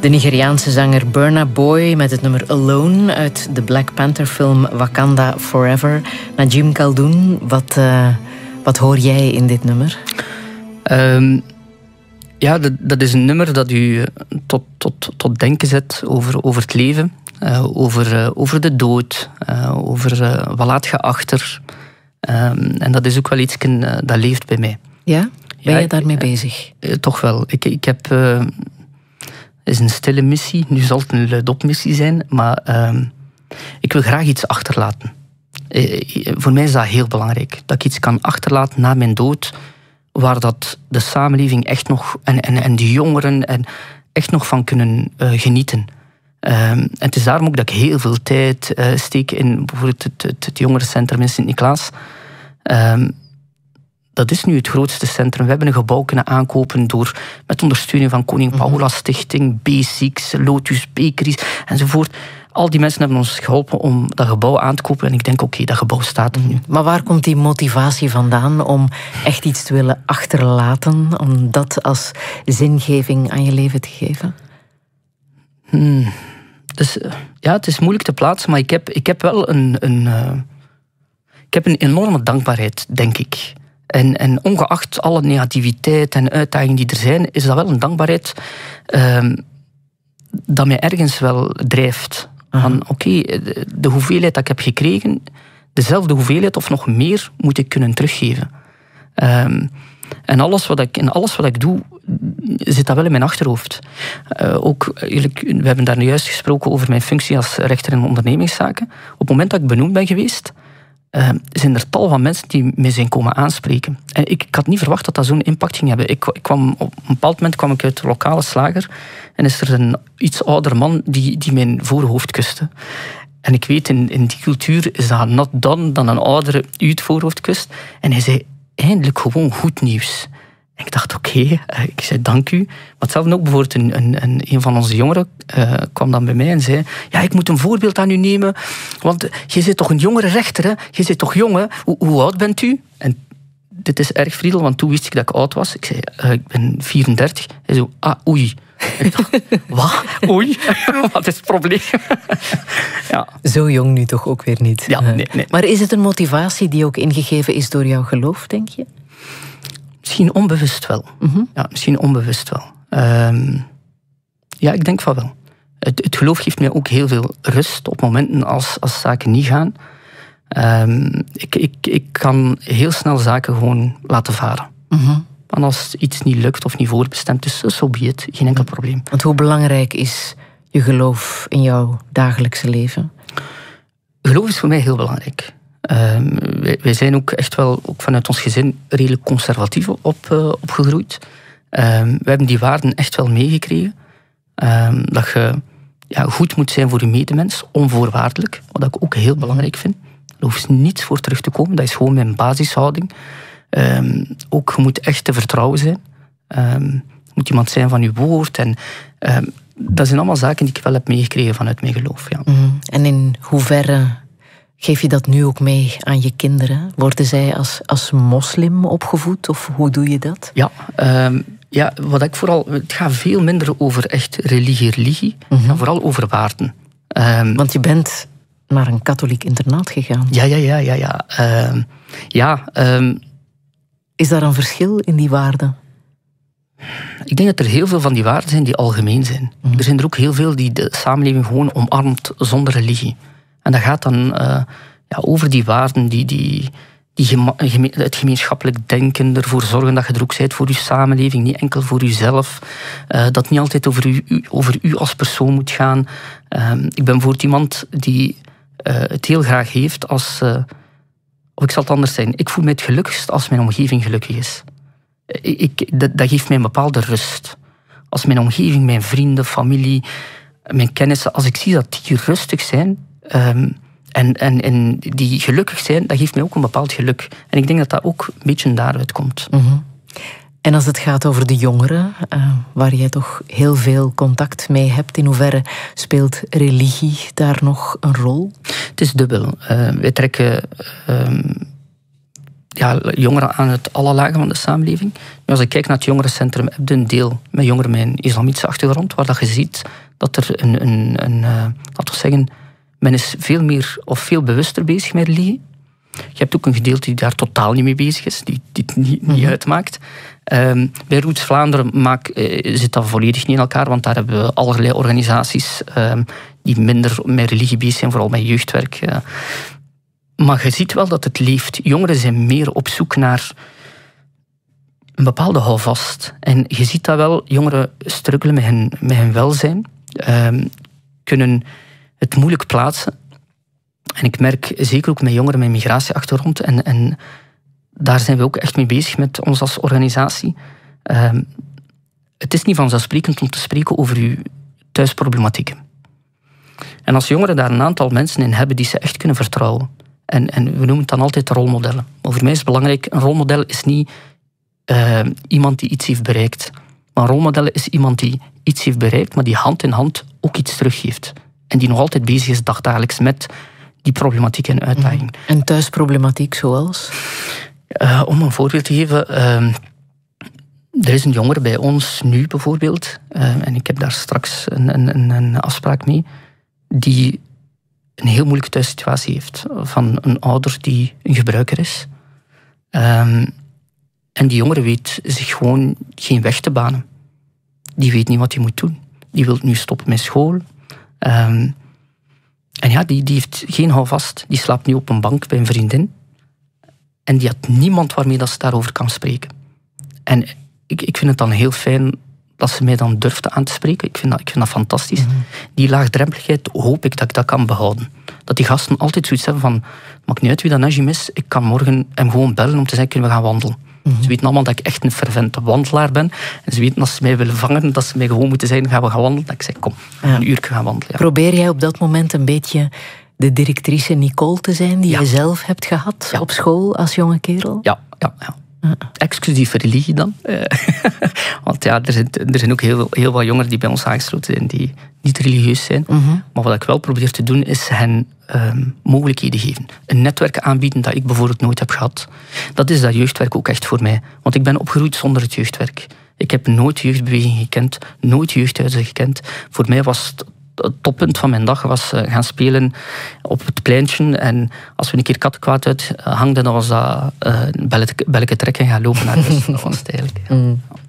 De Nigeriaanse zanger Burna Boy met het nummer Alone uit de Black Panther film Wakanda Forever. Najim Khaldoun, wat hoor jij in dit nummer? Dat is een nummer dat u tot denken zet over het leven. Over de dood. Over wat laat je achter. En dat is ook wel iets dat leeft bij mij. Ja? Ben je daarmee bezig? Toch wel. Ik heb... Het is een stille missie. Nu zal het een luidop missie zijn. Maar ik wil graag iets achterlaten. Voor mij is dat heel belangrijk. Dat ik iets kan achterlaten na mijn dood. Waar dat de samenleving echt nog... En de jongeren echt nog van kunnen genieten. En het is daarom ook dat ik heel veel tijd steek in bijvoorbeeld het jongerencentrum in Sint-Niklaas. Dat is nu het grootste centrum. We hebben een gebouw kunnen aankopen met ondersteuning van Koning Paula Stichting, Basics, Lotus Bakeries enzovoort. Al die mensen hebben ons geholpen om dat gebouw aan te kopen. En ik denk, oké, dat gebouw staat er nu. Maar waar komt die motivatie vandaan om echt iets te willen achterlaten? Om dat als zingeving aan je leven te geven? Dus, het is moeilijk te plaatsen, maar ik heb wel een enorme dankbaarheid, denk ik. En ongeacht alle negativiteit en uitdagingen die er zijn, is dat wel een dankbaarheid dat mij ergens wel drijft. Van oké, de hoeveelheid dat ik heb gekregen, dezelfde hoeveelheid of nog meer moet ik kunnen teruggeven. En alles wat ik doe, zit dat wel in mijn achterhoofd. We hebben daar nu juist gesproken over mijn functie als rechter in ondernemingszaken. Op het moment dat ik benoemd ben geweest, zijn er tal van mensen die mij zijn komen aanspreken. En ik had niet verwacht dat dat zo'n impact ging hebben. Op een bepaald moment kwam ik uit de lokale slager en is er een iets ouder man die mijn voorhoofd kuste. En ik weet, in die cultuur is dat not done dan een oudere u het voorhoofd kust. En hij zei, eindelijk gewoon goed nieuws. En ik dacht, oké, ik zei dank u. Maar hetzelfde ook bijvoorbeeld een van onze jongeren kwam dan bij mij en zei, ja, ik moet een voorbeeld aan u nemen, want je bent toch een jongere rechter, hè? Je bent toch jong, hè? Hoe oud bent u? En dit is erg friedel, want toen wist ik dat ik oud was. Ik zei, ik ben 34. Hij zo, oei. En ik dacht, wat? Oei? Wat is het probleem? Ja. Zo jong nu toch ook weer niet. Ja, nee. Maar is het een motivatie die ook ingegeven is door jouw geloof, denk je? Misschien onbewust wel. Ja, misschien onbewust wel. Ik denk van wel. Het geloof geeft mij ook heel veel rust op momenten als zaken niet gaan. Ik kan heel snel zaken gewoon laten varen. En als iets niet lukt of niet voorbestemd is, so be it. Geen enkel probleem. Want hoe belangrijk is je geloof in jouw dagelijkse leven? Geloof is voor mij heel belangrijk. Wij zijn ook echt wel, ook vanuit ons gezin, redelijk conservatief opgegroeid. We hebben die waarden echt wel meegekregen. Dat je goed moet zijn voor je medemens, onvoorwaardelijk. Wat ik ook heel belangrijk vind. Er hoeft niets voor terug te komen. Dat is gewoon mijn basishouding. Ook, je moet echt te vertrouwen zijn. Je moet iemand zijn van je woord. En dat zijn allemaal zaken die ik wel heb meegekregen vanuit mijn geloof. Ja. En in hoeverre geef je dat nu ook mee aan je kinderen? Worden zij als moslim opgevoed? Of hoe doe je dat? Wat ik vooral... Het gaat veel minder over echt religie. Het gaat vooral over waarden. Want je bent naar een katholiek internaat gegaan. Ja. Is daar een verschil in die waarden? Ik denk dat er heel veel van die waarden zijn die algemeen zijn. Er zijn er ook heel veel die de samenleving gewoon omarmt zonder religie. En dat gaat dan over die waarden, het gemeenschappelijk denken, ervoor zorgen dat je er ook bent voor je samenleving, niet enkel voor jezelf. Dat niet altijd over u als persoon moet gaan. Ik ben bijvoorbeeld iemand die het heel graag heeft als... of ik zal het anders zijn. Ik voel me het gelukkigst als mijn omgeving gelukkig is. Dat geeft mij een bepaalde rust. Als mijn omgeving, mijn vrienden, familie, mijn kennissen, als ik zie dat die rustig zijn en die gelukkig zijn, dat geeft mij ook een bepaald geluk. En ik denk dat dat ook een beetje daaruit komt. En als het gaat over de jongeren, waar jij toch heel veel contact mee hebt, in hoeverre speelt religie daar nog een rol? Het is dubbel. Wij trekken jongeren aan het alle lagen van de samenleving. Nu, als ik kijk naar het jongerencentrum, heb je een deel met jongeren met een islamitische achtergrond, waar dat je ziet dat er laten we zeggen, men is veel meer of veel bewuster bezig met religie. Je hebt ook een gedeelte die daar totaal niet mee bezig is, die het niet uitmaakt. Bij Roots Vlaanderen zit dat volledig niet in elkaar, want daar hebben we allerlei organisaties die minder met religie bezig zijn, vooral met jeugdwerk. Maar je ziet wel dat het leeft. Jongeren zijn meer op zoek naar een bepaalde houvast. En je ziet dat wel, jongeren struggelen met hun welzijn, kunnen het moeilijk plaatsen. En ik merk zeker ook met jongeren met migratieachtergrond, en daar zijn we ook echt mee bezig met ons als organisatie. Het is niet vanzelfsprekend om te spreken over uw thuisproblematieken. En als jongeren daar een aantal mensen in hebben die ze echt kunnen vertrouwen, en we noemen het dan altijd rolmodellen. Maar voor mij is het belangrijk, een rolmodel is niet iemand die iets heeft bereikt. Maar een rolmodel is iemand die iets heeft bereikt, maar die hand in hand ook iets teruggeeft. En die nog altijd bezig is dagdagelijks met die problematiek en uitdagingen. En thuisproblematiek zoals? Om een voorbeeld te geven, er is een jongere bij ons nu bijvoorbeeld, en ik heb daar straks een afspraak mee, die een heel moeilijke thuissituatie heeft van een ouder die een gebruiker is. En die jongere weet zich gewoon geen weg te banen. Die weet niet wat hij moet doen. Die wil nu stoppen met school. En ja, die heeft geen houvast. Die slaapt nu op een bank bij een vriendin. En die had niemand waarmee dat ze daarover kan spreken. En ik vind het dan heel fijn dat ze mij dan durfde aan te spreken. Ik vind dat fantastisch. Mm-hmm. Die laagdrempeligheid hoop ik dat ik dat kan behouden. Dat die gasten altijd zoiets hebben van, maakt niet uit wie dat Najim is, ik kan morgen hem gewoon bellen om te zeggen, kunnen we gaan wandelen. Mm-hmm. Ze weten allemaal dat ik echt een fervente wandelaar ben. En ze weten, als ze mij willen vangen, dat ze mij gewoon moeten zeggen, gaan we gaan wandelen. Dat ik zeg, kom, een uur gaan wandelen. Ja. Probeer jij op dat moment een beetje de directrice Nicole te zijn die je zelf hebt gehad op school als jonge kerel? Ja. Exclusief religie dan. Want ja, er zijn ook heel wat jongeren die bij ons aangesloten zijn die niet religieus zijn. Mm-hmm. Maar wat ik wel probeer te doen is hen mogelijkheden geven. Een netwerk aanbieden dat ik bijvoorbeeld nooit heb gehad. Dat is dat jeugdwerk ook echt voor mij. Want ik ben opgegroeid zonder het jeugdwerk. Ik heb nooit jeugdbeweging gekend, nooit jeugdhuizen gekend. Voor mij was het toppunt van mijn dag was gaan spelen op het pleintje. En als we een keer kattenkwaad uit hangden, dan was dat belletje trekken en gaan lopen naar huis. Dat was het eigenlijk.